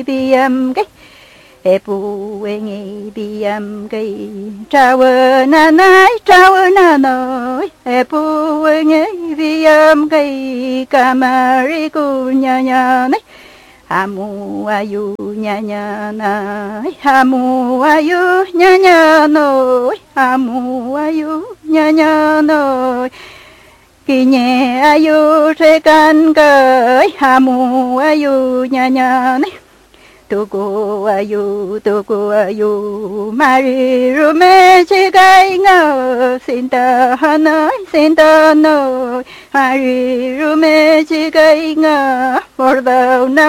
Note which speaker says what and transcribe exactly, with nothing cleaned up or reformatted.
Speaker 1: bi am cái e pu e nghe bi am cái trao na nai trao na nói e pu e nghe bi am cái kamari ku nya nya này hamu ayu nya nya nai hamu ayu nya nya nói hamu ayu nya nya nói kỳ nhẹ ayu tre can cởi hamu ayu nya nya này tu cô ayu tu cô ayu mari rume chi gai ngờ xin ta nói xin ta nói mari rume chi gai ngờ for the